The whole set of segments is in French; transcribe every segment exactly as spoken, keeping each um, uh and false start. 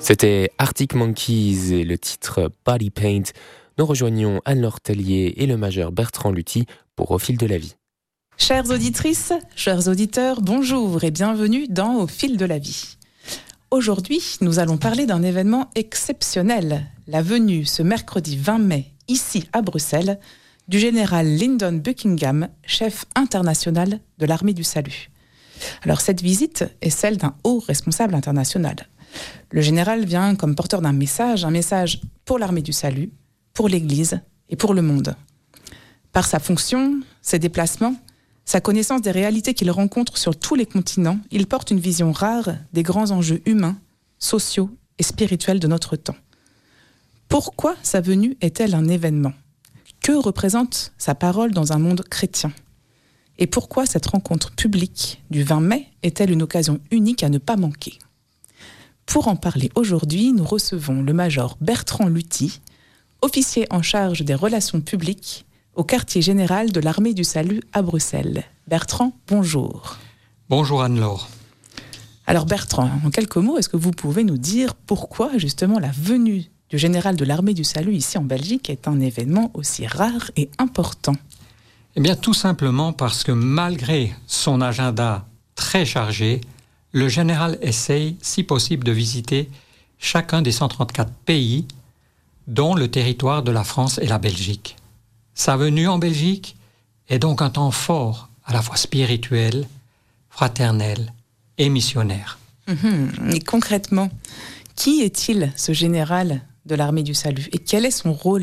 C'était Arctic Monkeys et le titre Body Paint. Nous rejoignons Anne-Laure Tellier et le majeur Bertrand Luthi pour Au fil de la vie. Chères auditrices, chers auditeurs, bonjour et bienvenue dans Au fil de la vie. Aujourd'hui, nous allons parler d'un événement exceptionnel, la venue ce mercredi vingt mai, ici à Bruxelles, du général Lyndon Buckingham, chef international de l'armée du salut. Alors cette visite est celle d'un haut responsable international. Le général vient comme porteur d'un message, un message pour l'armée du salut, pour l'Église et pour le monde. Par sa fonction, ses déplacements, sa connaissance des réalités qu'il rencontre sur tous les continents, il porte une vision rare des grands enjeux humains, sociaux et spirituels de notre temps. Pourquoi sa venue est-elle un événement ? Que représente sa parole dans un monde chrétien ? Et pourquoi cette rencontre publique du vingt mai est-elle une occasion unique à ne pas manquer ? Pour en parler aujourd'hui, nous recevons le major Bertrand Luthi, officier en charge des relations publiques au quartier général de l'armée du salut à Bruxelles. Bertrand, bonjour. Bonjour Anne-Laure. Alors Bertrand, en quelques mots, est-ce que vous pouvez nous dire pourquoi justement la venue du général de l'armée du salut ici en Belgique est un événement aussi rare et important ? Eh bien tout simplement parce que malgré son agenda très chargé, le général essaye, si possible, de visiter chacun des cent trente-quatre pays, dont le territoire de la France et la Belgique. Sa venue en Belgique est donc un temps fort, à la fois spirituel, fraternel et missionnaire. Mmh. Et concrètement, qui est-il, ce général de l'armée du salut, et quel est son rôle ?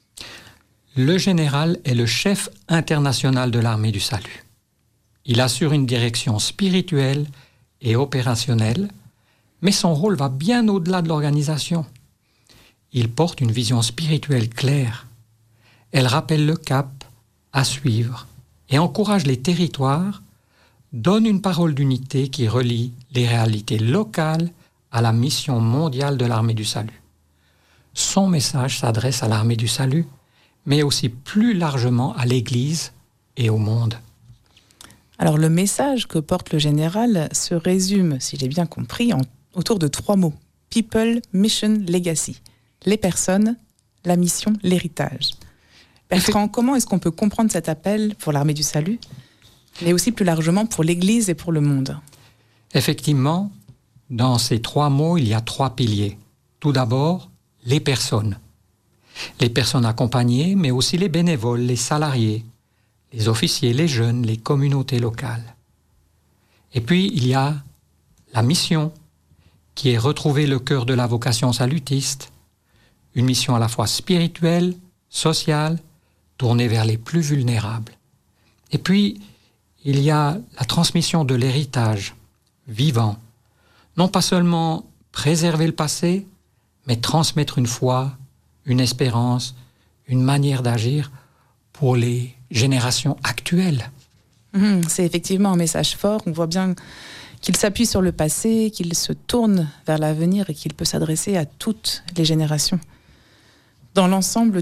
Le général est le chef international de l'armée du salut. Il assure une direction spirituelle et opérationnelle, mais son rôle va bien au-delà de l'organisation. Il porte une vision spirituelle claire. Elle rappelle le cap à suivre et encourage les territoires, donne une parole d'unité qui relie les réalités locales à la mission mondiale de l'armée du salut. Son message s'adresse à l'armée du salut, mais aussi plus largement à l'Église et au monde. Alors le message que porte le général se résume, si j'ai bien compris, en, autour de trois mots. People, Mission, Legacy. Les personnes, la mission, l'héritage. Bertrand, comment est-ce qu'on peut comprendre cet appel pour l'armée du salut, mais aussi plus largement pour l'Église et pour le monde ? Effectivement, dans ces trois mots, il y a trois piliers. Tout d'abord, les personnes. Les personnes accompagnées, mais aussi les bénévoles, les salariés, les officiers, les jeunes, les communautés locales. Et puis, il y a la mission, qui est retrouver le cœur de la vocation salutiste, une mission à la fois spirituelle, sociale, tournée vers les plus vulnérables. Et puis, il y a la transmission de l'héritage vivant, non pas seulement préserver le passé, mais transmettre une foi, une espérance, une manière d'agir pour les générations actuelles. Mmh, c'est effectivement un message fort. On voit bien qu'il s'appuie sur le passé, qu'il se tourne vers l'avenir et qu'il peut s'adresser à toutes les générations. Dans l'ensemble